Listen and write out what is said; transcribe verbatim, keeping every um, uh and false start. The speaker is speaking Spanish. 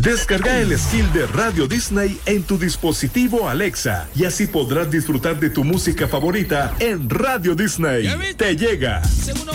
Descarga el skill de Radio Disney en tu dispositivo Alexa y así podrás disfrutar de tu música favorita en Radio Disney. Te llega.